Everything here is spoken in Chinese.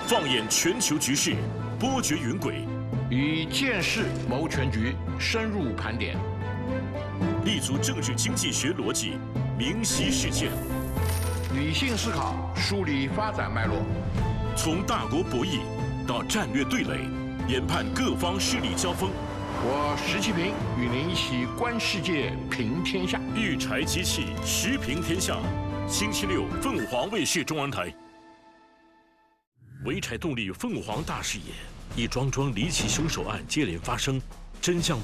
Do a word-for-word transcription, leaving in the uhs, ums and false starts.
放眼全球局势，波谲云诡； 以见识谋全局，深入盘点； 立足政治经济学逻辑，明晰事件； 理性思考，梳理发展脉络； 从大国博弈到战略对垒，研判各方势力交锋。 我石其平与您一起观世界，平天下。 育才机器，时平天下。星期六，凤凰卫视中央台。潍柴动力凤凰大视野，一桩桩离奇凶手案接连发生，真相